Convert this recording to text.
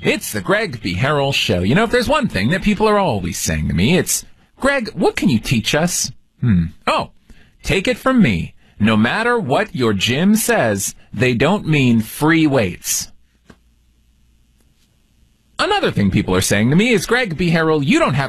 It's the Greg B. Harrell Show. You know, if there's one thing that people are always saying to me, it's, Greg, what can you teach us? Oh, take it from me. No matter what your gym says, they don't mean free weights. Another thing people are saying to me is, Greg B. Harrell, you don't have